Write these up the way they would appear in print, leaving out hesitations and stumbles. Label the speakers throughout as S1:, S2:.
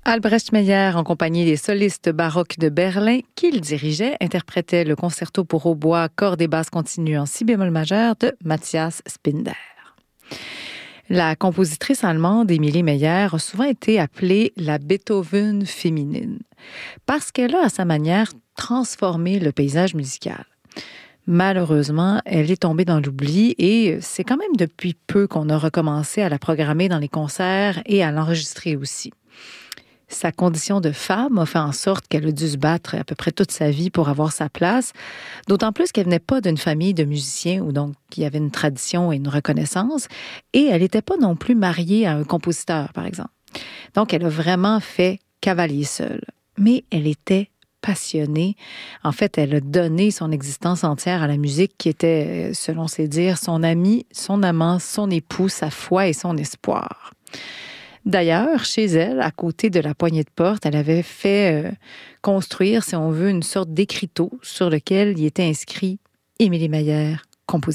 S1: Albrecht Meyer, en compagnie des solistes baroques de Berlin, qu'il dirigeait, interprétait le concerto pour hautbois, cordes et basses continues en si bémol majeur de Matthias Spinder. La compositrice allemande Emilie Meyer a souvent été appelée la Beethoven féminine, parce qu'elle a, à sa manière, transformé le paysage musical. Malheureusement, elle est tombée dans l'oubli et c'est quand même depuis peu qu'on a recommencé à la programmer dans les concerts et à l'enregistrer aussi. Sa condition de femme a fait en sorte qu'elle a dû se battre à peu près toute sa vie pour avoir sa place, d'autant plus qu'elle venait pas d'une famille de musiciens où donc il y avait une tradition et une reconnaissance, et elle n'était pas non plus mariée à un compositeur, par exemple. Donc, elle a vraiment fait cavalier seul. Mais elle était passionnée. En fait, elle a donné son existence entière à la musique qui était, selon ses dires, son ami, son amant, son époux, sa foi et son espoir. D'ailleurs, chez elle, à côté de la poignée de porte, elle avait fait construire, si on veut, une sorte d'écriteau sur lequel il était inscrit « Emilie Meyer, compositrice ».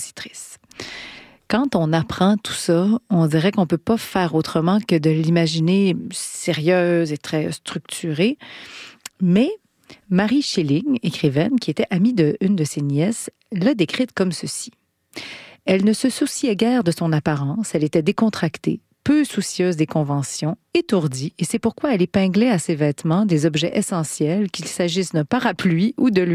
S1: Quand on apprend tout ça, on dirait qu'on ne peut pas faire autrement que de l'imaginer sérieuse et très structurée. Mais Marie Schilling, écrivaine, qui était amie d'une de ses nièces, l'a décrite comme ceci. Elle ne se souciait guère de son apparence, elle était décontractée, peu soucieuse des conventions, étourdie, et c'est pourquoi elle épinglait à ses vêtements des objets essentiels, qu'il s'agisse d'un parapluie ou de